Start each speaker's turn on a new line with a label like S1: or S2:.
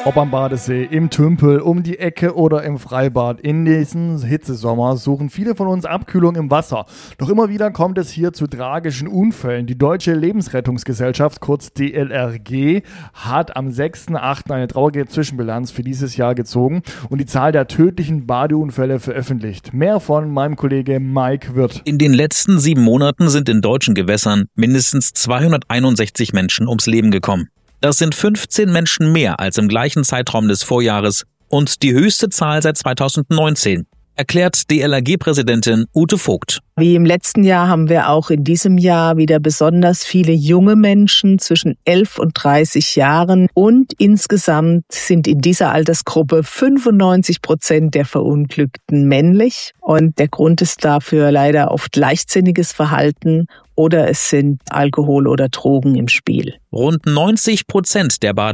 S1: Ob am Badesee, im Tümpel, um die Ecke oder im Freibad. In diesem Hitzesommer suchen viele von uns Abkühlung im Wasser. Doch immer wieder kommt es hier zu tragischen Unfällen. Die Deutsche Lebensrettungsgesellschaft, kurz DLRG, hat am 6.8. eine traurige Zwischenbilanz für dieses Jahr gezogen und die Zahl der tödlichen Badeunfälle veröffentlicht. Mehr von meinem Kollege Mike Wirth.
S2: In den letzten 7 Monaten sind in deutschen Gewässern mindestens 261 Menschen ums Leben gekommen. Das sind 15 Menschen mehr als im gleichen Zeitraum des Vorjahres und die höchste Zahl seit 2019, erklärt DLRG-Präsidentin Ute Vogt.
S3: Wie im letzten Jahr haben wir auch in diesem Jahr wieder besonders viele junge Menschen zwischen 11 und 30 Jahren und insgesamt sind in dieser Altersgruppe 95% der Verunglückten männlich und der Grund ist dafür leider oft leichtsinniges Verhalten oder es sind Alkohol oder Drogen im Spiel.
S2: Rund 90% der